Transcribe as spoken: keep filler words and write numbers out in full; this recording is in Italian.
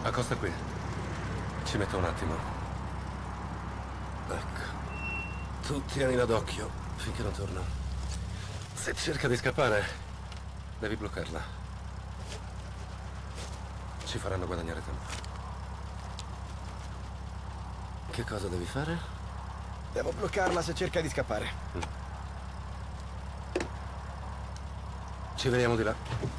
Accosta qui. Ci metto un attimo. Ecco. Tu tienila d'occhio finché non torna. Se cerca di scappare, devi bloccarla. Ci faranno guadagnare tempo. Che cosa devi fare? Devo bloccarla se cerca di scappare. Ci vediamo di là.